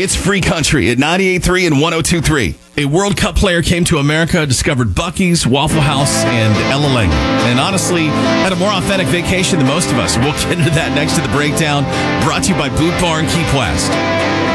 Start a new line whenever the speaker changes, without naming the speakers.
It's Free Country at 98.3 and 102.3.
A World Cup player came to America, discovered Buc-ee's, Waffle House, and Ella Lang. And honestly, had a more authentic vacation than most of us. We'll get into that next to the breakdown, brought to you by Boot Barn Key West.